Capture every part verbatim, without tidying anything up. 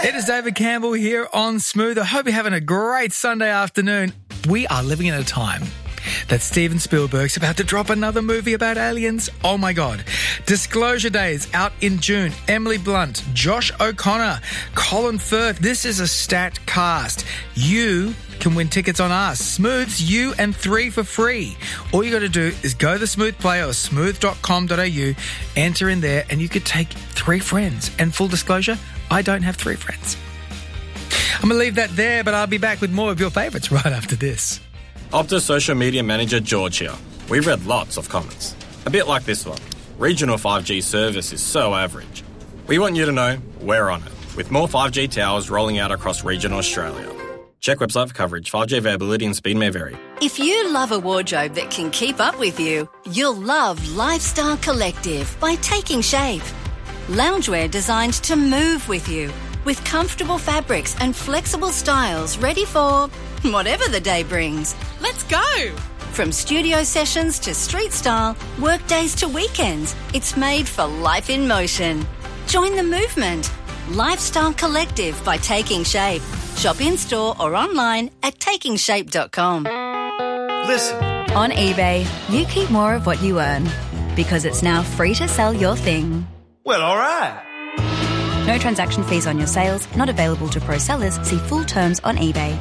It is David Campbell here on Smooth. I hope you're having a great Sunday afternoon. We are living in a time that Steven Spielberg's about to drop another movie about aliens. Oh my God. Disclosure Day is out in June. Emily Blunt, Josh O'Connor, Colin Firth. This is a stat cast. You can win tickets on us. Smooth's you and three for free. All you got to do is go to the Smooth Player or smooth dot com dot a u, enter in there, and you could take three friends. And full disclosure, I don't have three friends. I'm going to leave that there, but I'll be back with more of your favourites right after this. Optus Social Media Manager George here. We've read lots of comments. A bit like this one. Regional five G service is so average. We want you to know we're on it, with more five G towers rolling out across regional Australia. Check website for coverage. five G availability and speed may vary. If you love a wardrobe that can keep up with you, you'll love Lifestyle Collective by Taking Shape. Loungewear designed to move with you, with comfortable fabrics and flexible styles ready for whatever the day brings. Let's go! From studio sessions to street style, work days to weekends, it's made for life in motion. Join the movement. Lifestyle Collective by Taking Shape. Shop in-store or online at taking shape dot com. Listen. On eBay, you keep more of what you earn because it's now free to sell your thing. Well, all right. No transaction fees on your sales, not available to pro sellers. See full terms on eBay.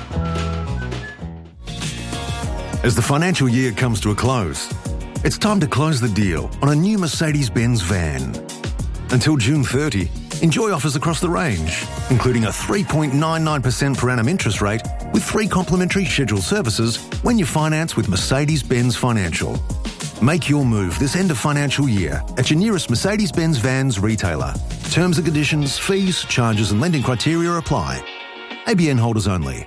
As the financial year comes to a close, it's time to close the deal on a new Mercedes-Benz van. Until June thirtieth, enjoy offers across the range, including a three point nine nine percent per annum interest rate with three complimentary scheduled services when you finance with Mercedes-Benz Financial. Make your move this end of financial year at your nearest Mercedes-Benz Vans retailer. Terms and conditions, fees, charges and lending criteria apply. A B N holders only.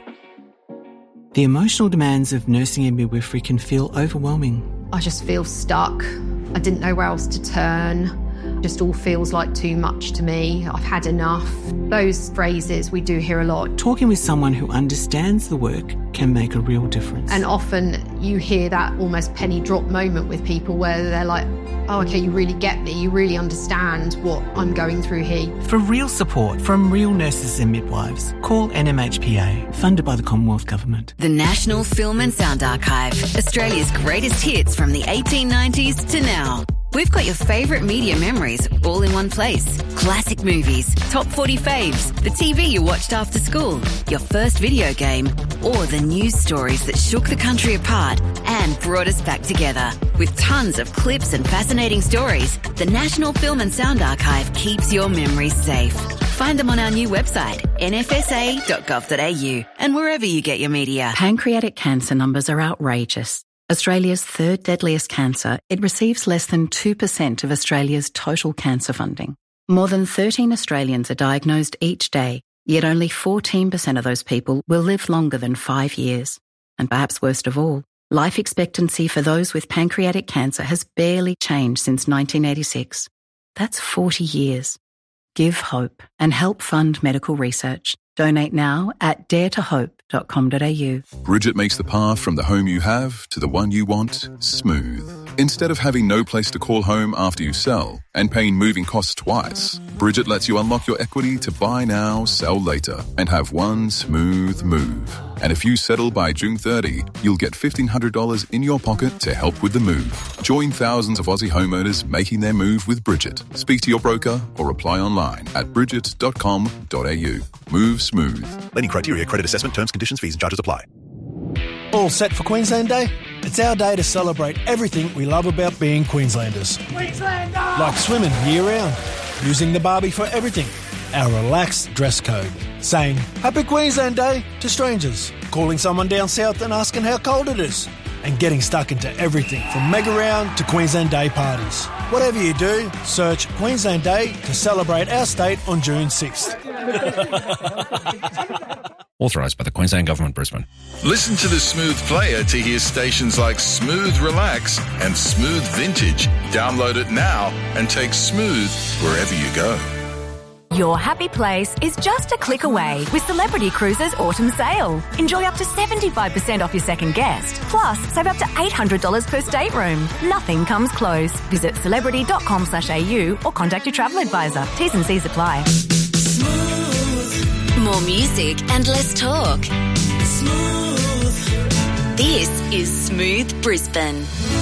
The emotional demands of nursing and midwifery can feel overwhelming. I just feel stuck. I didn't know where else to turn. Just all feels like too much to me. I've had enough. Those phrases we do hear a lot. Talking with someone who understands the work can make a real difference. And often you hear that almost penny drop moment with people where they're like, oh, okay, you really get me. You really understand what I'm going through here. For real support from real nurses and midwives, call N M H P A, funded by the Commonwealth Government. The National Film and Sound Archive, Australia's greatest hits from the eighteen nineties to now. We've got your favourite media memories all in one place. Classic movies, top forty faves, the T V you watched after school, your first video game, or the news stories that shook the country apart and brought us back together. With tons of clips and fascinating stories, the National Film and Sound Archive keeps your memories safe. Find them on our new website, n f s a dot gov dot a u, and wherever you get your media. Pancreatic cancer numbers are outrageous. Australia's third deadliest cancer, it receives less than two percent of Australia's total cancer funding. More than thirteen Australians are diagnosed each day, yet only fourteen percent of those people will live longer than five years. And perhaps worst of all, life expectancy for those with pancreatic cancer has barely changed since nineteen eighty-six. That's forty years. Give hope and help fund medical research. Donate now at dare to hope dot com dot a u. Bridget makes the path from the home you have to the one you want smooth. Instead of having no place to call home after you sell and paying moving costs twice, Bridget lets you unlock your equity to buy now, sell later, and have one smooth move. And if you settle by June thirtieth, you'll get fifteen hundred dollars in your pocket to help with the move. Join thousands of Aussie homeowners making their move with Bridget. Speak to your broker or apply online at bridget dot com dot a u. Move smooth. Lending criteria, credit assessment, terms, conditions, fees and charges apply. All set for Queensland Day? It's our day to celebrate everything we love about being Queenslanders. Queenslander! Like swimming year-round, using the Barbie for everything, our relaxed dress code, saying Happy Queensland Day to strangers, calling someone down south and asking how cold it is, and getting stuck into everything from Mega Round to Queensland Day parties. Whatever you do, search Queensland Day to celebrate our state on June sixth. Authorised by the Queensland Government, Brisbane. Listen to the Smooth Player to hear stations like Smooth Relax and Smooth Vintage. Download it now and take Smooth wherever you go. Your happy place is just a click away with Celebrity Cruises Autumn Sale. Enjoy up to seventy-five percent off your second guest. Plus, save up to eight hundred dollars per stateroom. Nothing comes close. Visit celebrity dot com slash a u or contact your travel advisor. T's and C's apply. Smooth More music and less talk. Smooth. This is Smooth Brisbane.